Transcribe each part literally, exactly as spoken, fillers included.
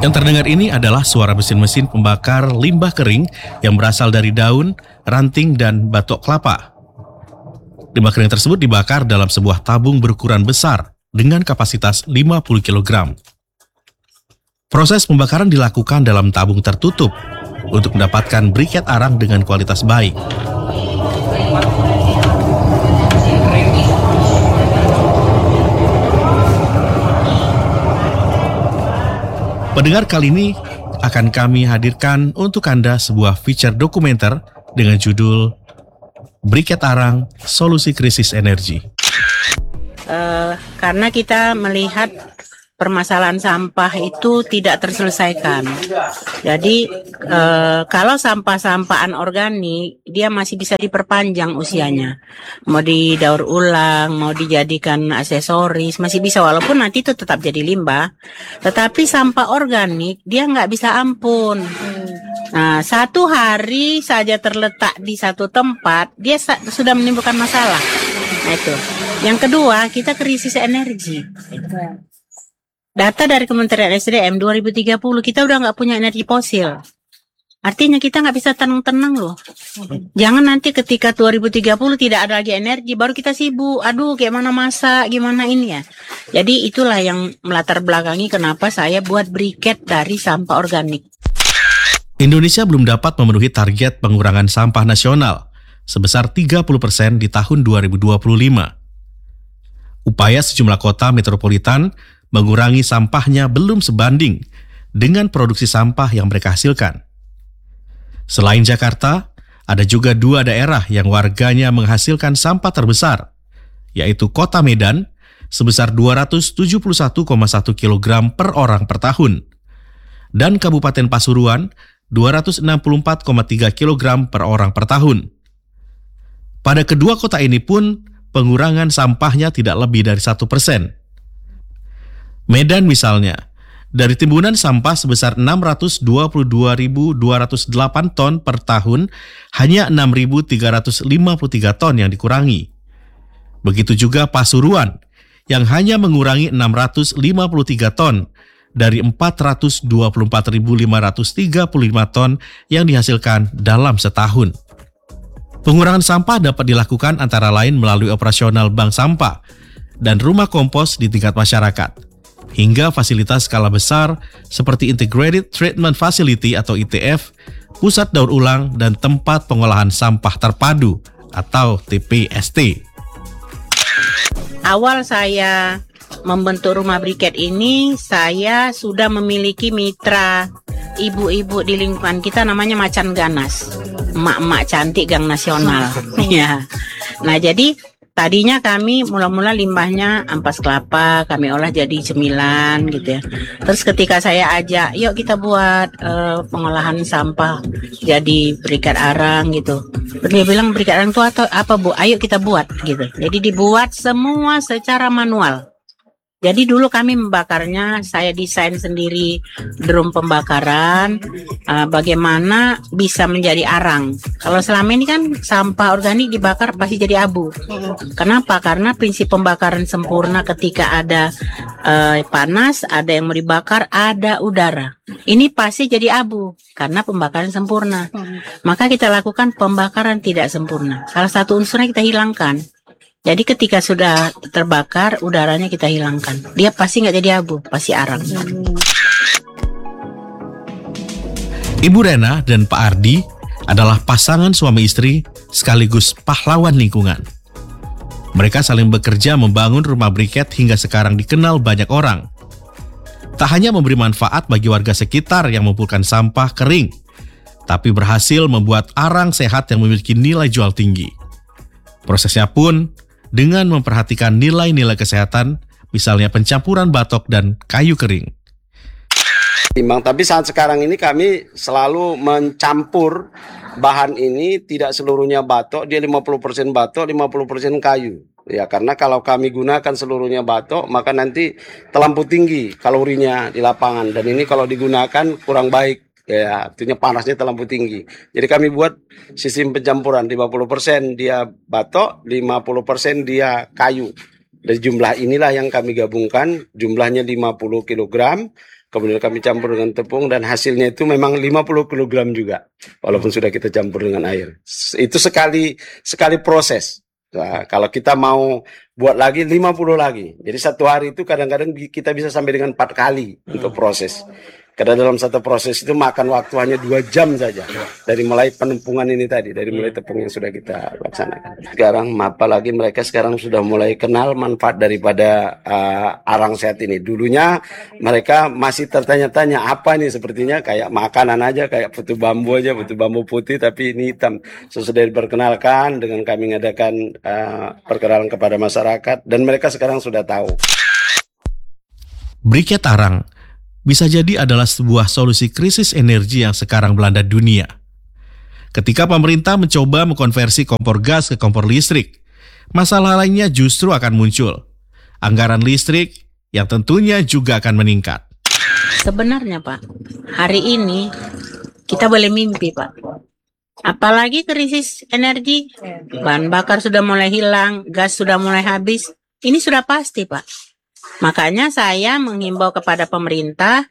Yang terdengar ini adalah suara mesin-mesin pembakar limbah kering yang berasal dari daun, ranting, dan batok kelapa. Limbah kering tersebut dibakar dalam sebuah tabung berukuran besar dengan kapasitas lima puluh kilogram. Proses pembakaran dilakukan dalam tabung tertutup untuk mendapatkan briket arang dengan kualitas baik. Pendengar, kali ini akan kami hadirkan untuk Anda sebuah feature dokumenter dengan judul Briket Arang, Solusi Krisis Energi. Uh, karena kita melihat permasalahan sampah itu tidak terselesaikan. Jadi uh, kalau sampah-sampah anorganik dia masih bisa diperpanjang usianya. Mau didaur ulang, mau dijadikan aksesoris, masih bisa walaupun nanti itu tetap jadi limbah. Tetapi sampah organik dia nggak bisa ampun. Nah, satu hari saja terletak di satu tempat dia sa- sudah menimbulkan masalah. Nah itu. Yang kedua, kita krisis energi. Data dari Kementerian S D M dua ribu tiga puluh kita udah nggak punya energi fosil. Artinya kita nggak bisa tenang-tenang loh. Jangan nanti ketika dua ribu tiga puluh tidak ada lagi energi, baru kita sibuk. Aduh, gimana masak, gimana ini ya. Jadi itulah yang melatar belakangi kenapa saya buat briket dari sampah organik. Indonesia belum dapat memenuhi target pengurangan sampah nasional sebesar tiga puluh persen di tahun dua ribu dua puluh lima. Upaya sejumlah kota metropolitan mengurangi sampahnya belum sebanding dengan produksi sampah yang mereka hasilkan. Selain Jakarta, ada juga dua daerah yang warganya menghasilkan sampah terbesar, yaitu Kota Medan sebesar dua ratus tujuh puluh satu koma satu kilogram per orang per tahun, dan Kabupaten Pasuruan dua ratus enam puluh empat koma tiga kilogram per orang per tahun. Pada kedua kota ini pun pengurangan sampahnya tidak lebih dari satu persen. Medan misalnya, dari timbunan sampah sebesar enam ratus dua puluh dua ribu dua ratus delapan ton per tahun, hanya enam ribu tiga ratus lima puluh tiga ton yang dikurangi. Begitu juga Pasuruan, yang hanya mengurangi enam ratus lima puluh tiga ton dari empat ratus dua puluh empat ribu lima ratus tiga puluh lima ton yang dihasilkan dalam setahun. Pengurangan sampah dapat dilakukan antara lain melalui operasional bank sampah dan rumah kompos di tingkat masyarakat, hingga fasilitas skala besar seperti Integrated Treatment Facility atau I T F, pusat daur ulang, dan tempat pengolahan sampah terpadu atau T P S T. Awal saya membentuk rumah briket ini, saya sudah memiliki mitra ibu-ibu di lingkungan kita namanya Macan Ganas, emak-emak cantik gang nasional. Ya. Nah jadi tadinya kami mula-mula limbahnya ampas kelapa, kami olah jadi cemilan gitu ya. Terus ketika saya ajak, yuk kita buat uh, pengolahan sampah jadi briket arang gitu. Dia bilang briket arang itu atau apa Bu? Ayo kita buat gitu. Jadi dibuat semua secara manual. Jadi dulu kami membakarnya, saya desain sendiri drum pembakaran, uh, bagaimana bisa menjadi arang. Kalau selama ini kan sampah organik dibakar pasti jadi abu. Kenapa? Karena prinsip pembakaran sempurna ketika ada uh, panas, ada yang mau dibakar, ada udara. Ini pasti jadi abu karena pembakaran sempurna. Maka kita lakukan pembakaran tidak sempurna. Salah satu unsurnya kita hilangkan. Jadi ketika sudah terbakar, udaranya kita hilangkan. Dia pasti nggak jadi abu, pasti arang. Ibu Rena dan Pak Ardi adalah pasangan suami istri sekaligus pahlawan lingkungan. Mereka saling bekerja membangun rumah briket hingga sekarang dikenal banyak orang. Tak hanya memberi manfaat bagi warga sekitar yang mengumpulkan sampah kering, tapi berhasil membuat arang sehat yang memiliki nilai jual tinggi. Prosesnya pun dengan memperhatikan nilai-nilai kesehatan, misalnya pencampuran batok dan kayu kering. Timbang, tapi saat sekarang ini kami selalu mencampur bahan ini, tidak seluruhnya batok, dia lima puluh persen batok, lima puluh persen kayu. Ya, karena kalau kami gunakan seluruhnya batok, maka nanti terlampau tinggi kalorinya di lapangan. Dan ini kalau digunakan kurang baik. Ya, artinya panasnya terlalu tinggi. Jadi kami buat sistem pencampuran, lima puluh persen dia batok, lima puluh persen dia kayu. Dari jumlah inilah yang kami gabungkan, jumlahnya lima puluh kilogram. kemudian kami campur dengan tepung, dan hasilnya itu memang lima puluh kilogram juga, walaupun sudah kita campur dengan air. Itu sekali sekali proses. Nah, kalau kita mau buat lagi lima puluh lagi. Jadi satu hari itu kadang-kadang kita bisa sampai dengan empat kali untuk proses. Karena dalam satu proses itu makan waktu hanya dua jam saja. Dari mulai penumpungan ini tadi, dari mulai tepung yang sudah kita laksanakan. Sekarang apalagi mereka sekarang sudah mulai kenal manfaat daripada uh, arang sehat ini. Dulunya mereka masih tertanya-tanya apa nih, sepertinya kayak makanan aja, kayak putu bambu aja, putu bambu putih tapi ini hitam. Sesudah diperkenalkan dengan kami mengadakan uh, perkenalan kepada masyarakat, dan mereka sekarang sudah tahu. Briket arang bisa jadi adalah sebuah solusi krisis energi yang sekarang melanda dunia. Ketika pemerintah mencoba mengkonversi kompor gas ke kompor listrik, masalah lainnya justru akan muncul. Anggaran listrik yang tentunya juga akan meningkat. Sebenarnya Pak, hari ini kita boleh mimpi Pak. Apalagi krisis energi, bahan bakar sudah mulai hilang, gas sudah mulai habis. Ini sudah pasti Pak. Makanya saya menghimbau kepada pemerintah,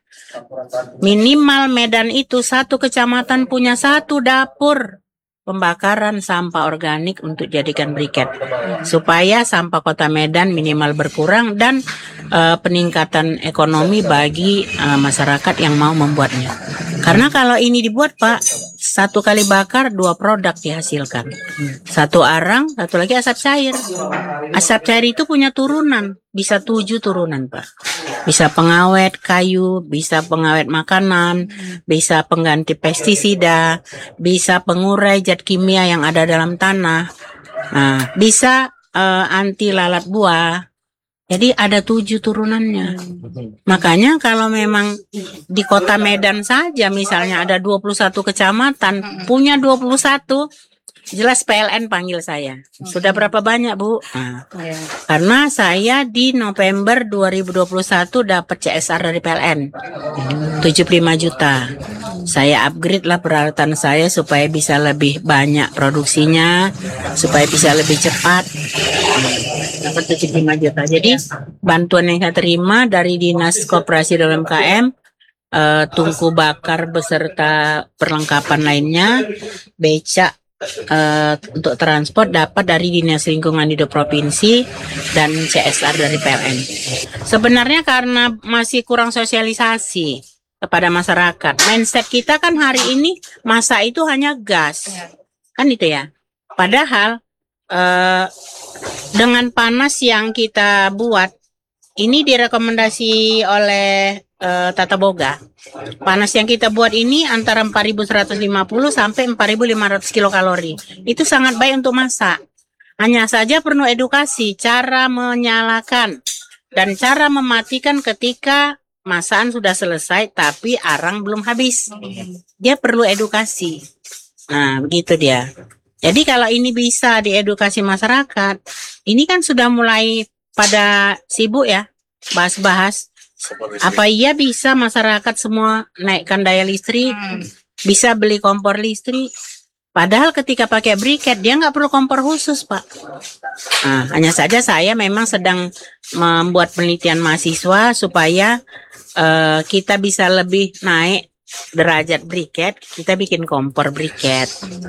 minimal Medan itu satu kecamatan punya satu dapur pembakaran sampah organik untuk jadikan briket, supaya sampah Kota Medan minimal berkurang dan uh, peningkatan ekonomi bagi uh, masyarakat yang mau membuatnya. Karena kalau ini dibuat Pak, satu kali bakar dua produk dihasilkan, satu arang, satu lagi asap cair. Asap cair itu punya turunan, bisa tujuh turunan Pak. Bisa pengawet kayu, bisa pengawet makanan, bisa pengganti pestisida, bisa pengurai zat kimia yang ada dalam tanah, nah, bisa uh, anti lalat buah. Jadi ada tujuh turunannya. Makanya kalau memang di Kota Medan saja misalnya ada dua puluh satu kecamatan, punya dua puluh satu, jelas P L N panggil saya. Sudah berapa banyak Bu? Nah, karena saya di November dua ribu dua puluh satu dapat C S R dari P L N tujuh puluh lima juta. Saya upgrade lah peralatan saya supaya bisa lebih banyak produksinya, supaya bisa lebih cepat. Dapat tujuh puluh lima juta. Jadi bantuan yang saya terima dari Dinas Koperasi dan U M K M, uh, tungku bakar beserta perlengkapan lainnya, becak uh, untuk transport dapat dari Dinas Lingkungan Hidup Provinsi dan C S R dari P L N. Sebenarnya karena masih kurang sosialisasi kepada masyarakat. Mindset kita kan hari ini masak itu hanya gas, kan itu ya. Padahal uh, dengan panas yang kita buat, ini direkomendasi oleh uh, Tata Boga. Panas yang kita buat ini antara empat ribu seratus lima puluh sampai empat ribu lima ratus kilokalori. Itu sangat baik untuk masak. Hanya saja perlu edukasi cara menyalakan dan cara mematikan ketika masakan sudah selesai tapi arang belum habis. Dia perlu edukasi. Nah, begitu dia. Jadi kalau ini bisa diedukasi masyarakat, ini kan sudah mulai pada sibuk ya, bahas-bahas. Apa iya bisa masyarakat semua naikkan daya listrik, bisa beli kompor listrik. Padahal ketika pakai briket, dia nggak perlu kompor khusus, Pak. Nah, hanya saja saya memang sedang membuat penelitian mahasiswa supaya uh, kita bisa lebih naik derajat briket, kita bikin kompor briket.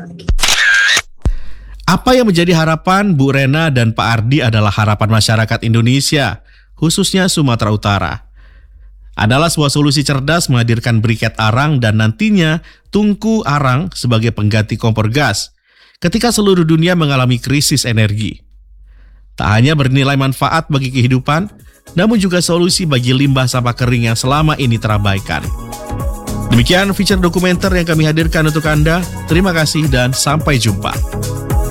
Apa yang menjadi harapan Bu Rena dan Pak Ardi adalah harapan masyarakat Indonesia, khususnya Sumatera Utara. Adalah sebuah solusi cerdas menghadirkan briket arang dan nantinya tungku arang sebagai pengganti kompor gas ketika seluruh dunia mengalami krisis energi. Tak hanya bernilai manfaat bagi kehidupan, namun juga solusi bagi limbah sampah kering yang selama ini terabaikan. Demikian feature dokumenter yang kami hadirkan untuk Anda. Terima kasih dan sampai jumpa.